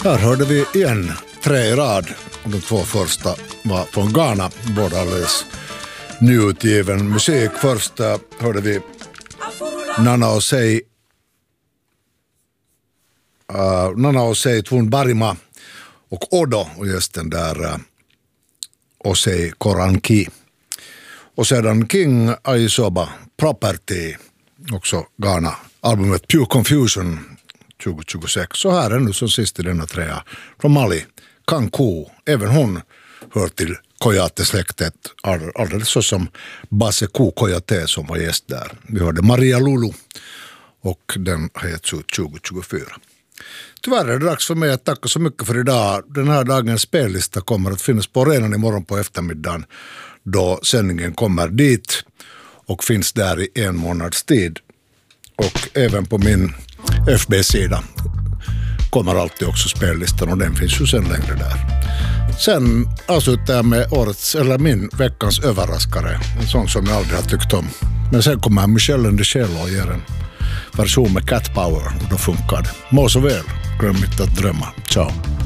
Här hörde vi igen 3 i rad och de 2 första var från Ghana, båda alldeles nyutgiven musik. Först hörde vi Nana Osei Twun Barima och Odo och just den där Osei Koranki. Och sedan King Aisoba Property, också Ghana, albumet Pure Confusion 2026. Så här är nu som sist i denna träa från Mali, Kanku. Även hon hör till Koyate-släktet, alldeles så som Baseku Koyate som var gäst där. Vi hörde Maria Lulu och den har getts ut 2024. Tyvärr är det dags för mig att tacka så mycket för idag. Den här dagens spellista kommer att finnas på redan imorgon på eftermiddagen då sändningen kommer dit och finns där i 1 månads tid. Och även på min FB-sida kommer alltid också spellistan och den finns ju sen längre där. Sen avslutar jag med min veckans överraskare, en sång som jag aldrig har tyckt om. Men sen kommer Michelle and the Shell och ger en version med Cat Power och då funkar det. Må så väl, glöm inte att drömma. Ciao.